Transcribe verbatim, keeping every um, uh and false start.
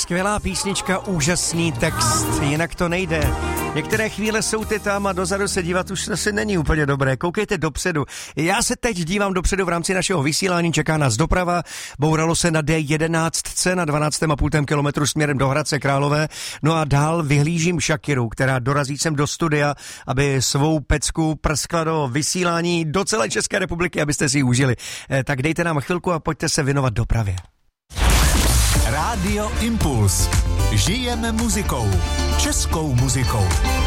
Skvělá písnička, úžasný text, jinak to nejde. Některé chvíle jsou ty tam a dozadu se dívat už asi není úplně dobré. Koukejte dopředu. Já se teď dívám dopředu v rámci našeho vysílání, čeká nás doprava. Bouralo se na D jedenáct na dvanáct a půl kilometru směrem do Hradce Králové. No a dál vyhlížím Shakiru, která dorazí sem do studia, aby svou pecku prskla do vysílání do celé České republiky, abyste si ji užili. Eh, tak dejte nám chvilku a pojďte se věnovat dopravě. Rádio Impuls. Žijeme muzikou. Českou muzikou.